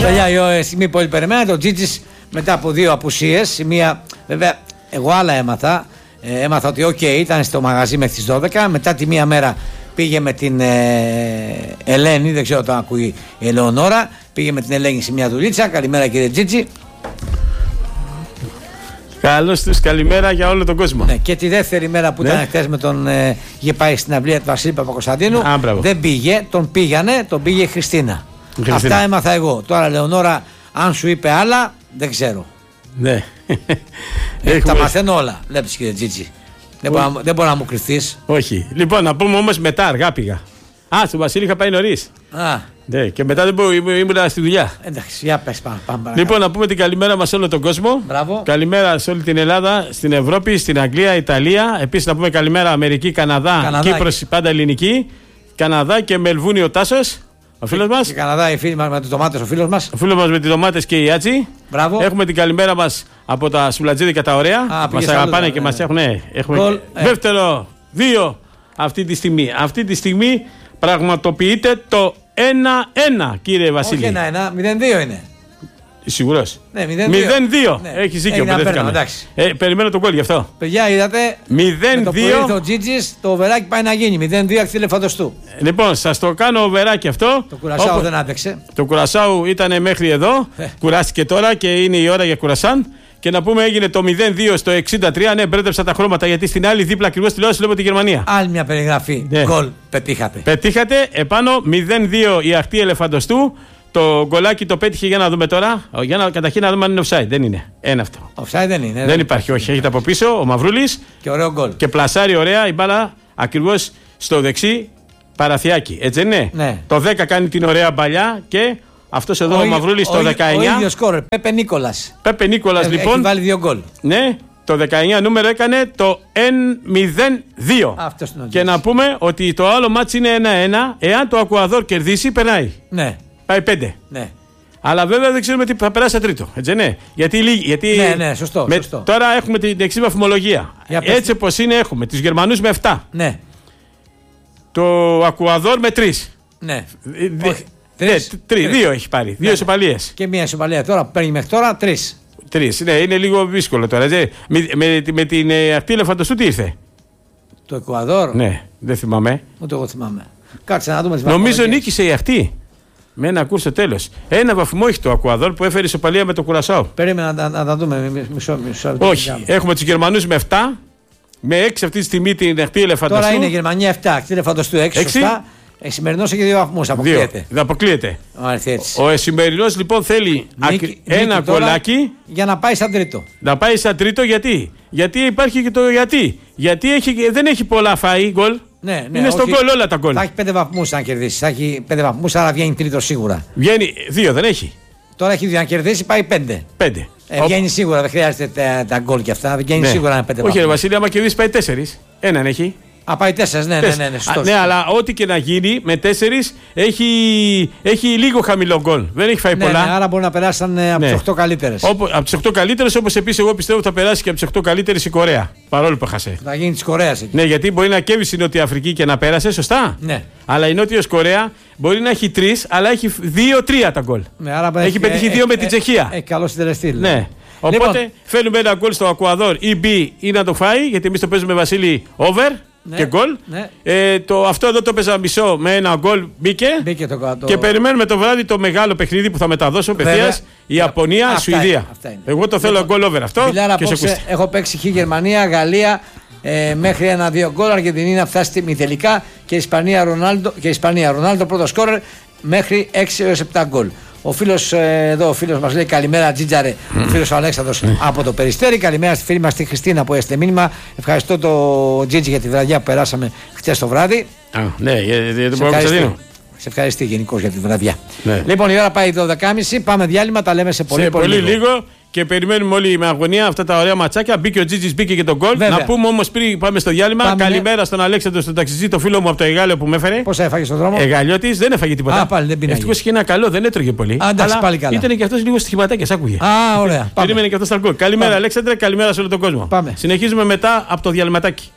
Παιδιά, η στιγμή που όλοι περιμένατε, ο Τζίτζης μετά από 2 απουσίες. Μία, βέβαια, εγώ άλλα έμαθα. Έμαθα ότι ήταν στο μαγαζί μέχρι τις 12. Μετά τη μία μέρα πήγε με την Ελένη, δεν ξέρω αν ακούει η Ελεονόρα. Πήγε με την Ελένη σε μια δουλίτσα. Καλημέρα κύριε Τζίτζη. Καλώς τους, καλημέρα για όλο τον κόσμο. Ναι, και τη δεύτερη μέρα που ήταν χθες με τον είχε πάει στην αυλία του Βασίλη Παπακοσταντίνου. Δεν πήγε, τον πήγε η Χριστίνα. Αυτά έμαθα εγώ. Τώρα Λεωνόρα, αν σου είπε άλλα, δεν ξέρω. Ναι. Τα μαθαίνω όλα, βλέπεις κύριε Τζίτζη. Δεν μπορεί να μου κρυφθείς. Όχι. Λοιπόν, να πούμε όμως μετά, αργά πήγα. Στον Βασίλη είχα πάει νωρίς. Ναι, και μετά δεν ήμουν στη δουλειά. Εντάξει, για πες πάμε. Λοιπόν, να πούμε την καλημέρα μας σε όλο τον κόσμο. Μπράβο. Καλημέρα σε όλη την Ελλάδα, στην Ευρώπη, στην Αγγλία, Ιταλία. Επίσης να πούμε καλημέρα Αμερική, Καναδά, Κύπρος, πάντα ελληνική. Καναδά και Μελβούνι ο Τάσος, ο φίλος μας. Και Καναδά, οι φίλοι μας με τις ντομάτες, ο φίλος μας. Ο φίλος μας με τις ντομάτες και η Άτσι. Μπράβο. Έχουμε την καλημέρα μας από τα σουβλατζίδικα τα ωραία. Μας αγαπάνε και μας έχουν. Έχουμε δεύτερο, 2 αυτή τη στιγμή. Πραγματοποιείται το 1-1, κύριε Βασίλη. Όχι 1-1, 0-2 είναι. Σίγουρος. Ναι, 0-2. Έχει δίκιο. Περιμένω τον γκολ γι' αυτό. Παιδιά, είδατε. 0-2. Το Τζίτζης, το οβεράκι πάει να γίνει. 0-2 ακτήλε φαντοστού. Λοιπόν, σας το κάνω οβεράκι αυτό. Το Κουρασάου δεν άντεξε. Το Κουρασάου ήταν μέχρι εδώ. Κουράστηκε τώρα και είναι η ώρα για Κουρασάν. Και να πούμε έγινε το 0-2 στο 63. Ναι, μπέρδεψα τα χρώματα γιατί στην άλλη δίπλα ακριβώς τηλεόραση βλέπω τη Γερμανία. Άλλη μια περιγραφή. Γκολ. Πετύχατε. Επάνω 0-2 η αχτή ελεφαντοστού. Το γκολάκι το πέτυχε για να δούμε τώρα. Καταρχήν να δούμε αν είναι offside. Δεν είναι. Ένα αυτό. Offside δεν είναι. Δεν υπάρχει. Όχι. Έχετε από πίσω ο Μαυρούλης. Και ωραίο γκολ. Και πλασάρει ωραία η μπάλα ακριβώς στο δεξί παραθιάκι. Έτσι δεν είναι. Ναι. Το 10 κάνει την ωραία μπαλιά και. Αυτός εδώ ο Μαυρούλης το 19. Ο ίδιος σκόρερ, Πέπε Νίκολας. Πέπε Νίκολας λοιπόν. Έχει βάλει 2 γκολ. Ναι, το 19 νούμερο έκανε το 1-0-2. Αυτός είναι ο και να πούμε ότι το άλλο μάτς είναι 1-1. Εάν το Ακουαδόρ κερδίσει, περνάει. Ναι. Πάει 5. Ναι. Αλλά βέβαια δεν ξέρουμε τι θα περάσει τρίτο. Έτσι ναι. Γιατί ναι, σωστό. Τώρα έχουμε την εξής βαθμολογία. Έτσι όπως είναι, έχουμε τους Γερμανούς με 7. Ναι. Το Ακουαδόρ με 3. Ναι. 2 έχει πάρει. 2 ισοπαλίες. Και μία ισοπαλία τώρα που παίρνει μέχρι τώρα 3. 3. Ναι, είναι λίγο δύσκολο τώρα. Με την αχτή ελεφαντοστού τι ήρθε. Το Εκουαδόρ. Ναι, δεν θυμάμαι. Ούτε εγώ θυμάμαι. Κάτσε να δούμε. Νομίζω νίκησε η αχτή. Με ένα κούρ στο τέλος. Ένα βαθμό έχει το Ακουαδόρ που έφερε ισοπαλία με το Κουρασάο. Περίμενα να τα δούμε. Μισό. Όχι. Έχουμε τους Γερμανούς με 7. Με 6 αυτή τη στιγμή την αχτή ελεφαντοστού. Τώρα είναι Γερμανία 7. Αχτή ελεφαντοστού 6. Σημερινός έχει 2 βαθμούς. Αποκλείεται. Ο σημερινός λοιπόν θέλει ένα γκολάκι για να πάει σαν τρίτο. Να πάει σαν τρίτο γιατί υπάρχει και το γιατί. Γιατί δεν έχει πολλά φάει γκολ. Ναι, είναι στον γκολ όλα τα γκολ. Θα έχει 5 βαθμούς αν κερδίσει. Θα έχει 5 βαθμούς, άρα βγαίνει τρίτο σίγουρα. Βγαίνει 2, δεν έχει. Τώρα έχει 2, αν κερδίσει πάει 5. Βγαίνει σίγουρα, δεν χρειάζεται τα γκολ και αυτά. Βγαίνει σίγουρα ένα 5 βαθμούς. Όχι, ρε Βασίλη, άμα κερδίσει πάει 4. Έναν έχει. Πάει 4, ναι, σωστός. Ναι, αλλά ό,τι και να γίνει με 4 έχει λίγο χαμηλό γκολ. Δεν έχει φάει πολλά. Ναι, άρα μπορεί να περάσουν από τις 8 καλύτερες. Από τις 8 καλύτερες, όπως επίσης εγώ πιστεύω θα περάσει και από τις 8 καλύτερες η Κορέα. Παρόλο που έχασε. Θα γίνει της Κορέας εκεί. Ναι, γιατί μπορεί να καίβει η Νότια Αφρική και να πέρασε, σωστά. Ναι. Αλλά η Νότια Κορέα μπορεί να έχει 3, αλλά έχει 2-3 τα γκολ. Ναι, άρα έχει πετύχει 2 με την Τσεχία. Έχει καλό συντελεστή. Ναι. Οπότε φέρνουμε ένα γκολ στο Ακουαδόρ ή B ή να το φάει, γιατί εμείς το παίζουμε Βασίλη over. Ναι, και γκολ. Ναι. Αυτό εδώ το παίζα μισό με ένα γκολ. Μπήκε και περιμένουμε το βράδυ το μεγάλο παιχνίδι που θα μεταδώσω απευθείας. Ιαπωνία-Σουηδία. Εγώ το θέλω γκολ over αυτό. Έχω παίξει Γερμανία, Γαλλία μέχρι 1-2 γκολ. Αργεντινή να φτάσει στη μητελικά και Ισπανία Ρονάλντο πρώτο σκόρερ μέχρι 6 έως 7 γκολ. Ο φίλος εδώ, ο φίλος μας λέει καλημέρα Τζίτζαρε, ο φίλος ο Αλέξανδρος από το Περιστέρι. Καλημέρα στη φίλη μας τη Χριστίνα που έστειλε μήνυμα. Ευχαριστώ το Τζίτζι για τη βραδιά που περάσαμε χτες το βράδυ. Ναι, για τον Παπακοσταντίνο. Σε ευχαριστώ γενικώς για τη βραδιά. Ναι. Λοιπόν, η ώρα πάει 12.30. Πάμε διάλειμμα, τα λέμε σε πολύ λίγο. Και περιμένουμε όλοι με αγωνία αυτά τα ωραία ματσάκια. Μπήκε ο Τζίτζης, μπήκε και τον γκολ. Να πούμε όμως πριν πάμε στο διάλειμμα. Καλημέρα στον Αλέξανδρο, στον ταξιτζή, το φίλο μου από το Εγάλεο που με έφερε. Πόσα έφαγε στον δρόμο? Εγαλιώτης, δεν έφαγε τίποτα. Ευτυχώς είχε ένα καλό, δεν έτρωγε πολύ. Αλλά πάλι καλά. Ήταν και αυτός λίγο στοιχηματάκια, άκουγε. Ωραία. Περίμενε και αυτό στα γκολ. Καλημέρα Αλέξανδρε, καλημέρα σε όλο τον κόσμο. Πάμε. Συνεχίζουμε μετά από το διαλυματάκι.